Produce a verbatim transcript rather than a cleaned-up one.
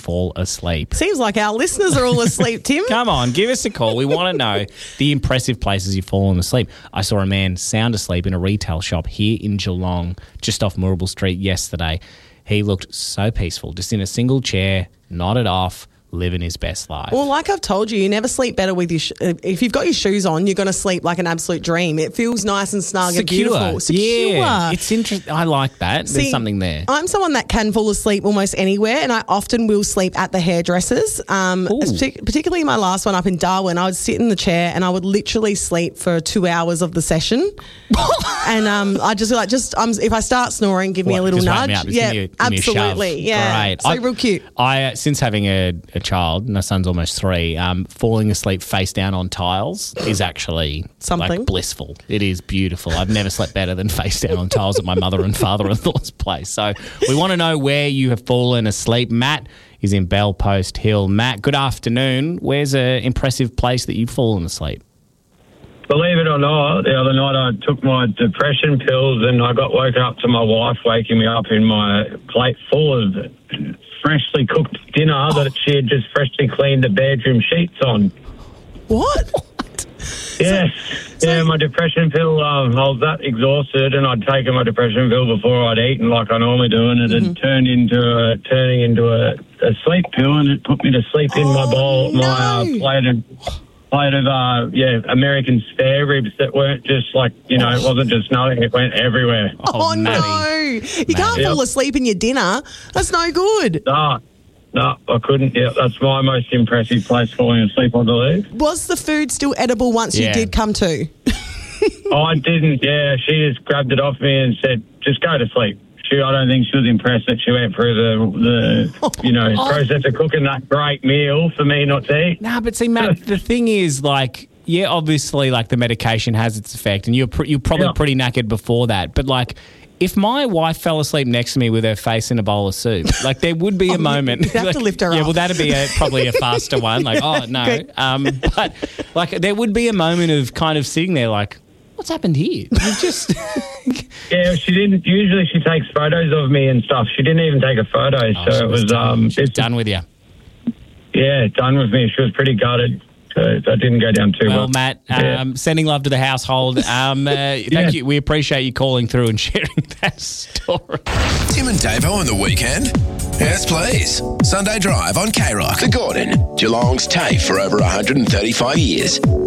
fall asleep? Seems like our listeners are all asleep, Tim. Come on, give us a call. We want to know the impressive places you've fallen asleep. I saw a man sound asleep in a retail shop here in Geelong, just off Moorabool Street yesterday. He looked so peaceful, just in a single chair, nodded off, living his best life. Well, like I've told you, you never sleep better with your... Sh- if you've got your shoes on, you're going to sleep like an absolute dream. It feels nice and snug Secure. and beautiful. Secure. Yeah, it's interesting. I like that. See, There's something there. I'm someone that can fall asleep almost anywhere, and I often will sleep at the hairdressers. Um, partic- particularly my last one up in Darwin, I would sit in the chair and I would literally sleep for two hours of the session. and um, I just like just um, if I start snoring, give me What, a little just wake nudge. me up, just yeah, give me a- give me a shove. absolutely. Yeah, Great. so I- real cute. I, uh, since having a, a child, my son's almost three, um, falling asleep face down on tiles is actually Something. like blissful. It is beautiful. I've never slept better than face down on tiles at my mother and father-in-law's place. So we want to know where you have fallen asleep. Matt is in Bell Post Hill. Matt, good afternoon. Where's an impressive place that you've fallen asleep? Believe it or not, the other night I took my depression pills and I got woken up to my wife waking me up in my plate full of freshly cooked dinner that she had just freshly cleaned the bedroom sheets on. What? Yes. so- yeah, my depression pill, um, I was that exhausted and I'd taken my depression pill before I'd eaten like I normally do, and it Mm-hmm. had turned into a, turning into a, a sleep pill, and it put me to sleep in my Oh, bowl, my uh, no. plate of... plate of, uh, yeah, American spare ribs that weren't just like, you know, it wasn't just nothing, it went everywhere. Oh, no. Maddie. You can't Maddie. fall asleep in your dinner. That's no good. No, no, I couldn't. Yeah, that's my most impressive place falling asleep, I believe. Was the food still edible once Yeah. you did come to? Oh, I didn't, yeah, she just grabbed it off me and said, just go to sleep. She, I don't think she was impressed that she went through the, the you know, process of cooking that great meal for me not to eat. Nah, but see, Matt, the thing is, like, yeah, obviously, like, the medication has its effect, and you're pr- you're probably Yeah. pretty knackered before that. But, like, if my wife fell asleep next to me with her face in a bowl of soup, like, there would be a moment. you'd have like, to lift her Yeah, up. well, that'd be a, probably a faster one. Like, oh, no. Okay. Um, but, like, there would be a moment of kind of sitting there, like, what's happened here? You've just... Yeah, she didn't, usually she takes photos of me and stuff. She didn't even take a photo, Oh, she so it was, done, um, she was it's, done with you. yeah, done with me. She was pretty gutted, so that didn't go down too Well, well. Matt, Yeah. um, sending love to the household. Um, uh, thank Yeah. you. We appreciate you calling through and sharing that story. Tim and Davo on the weekend? Yes, please. Sunday Drive on K-Rock. The Gordon, Geelong's TAFE for over one hundred thirty-five years.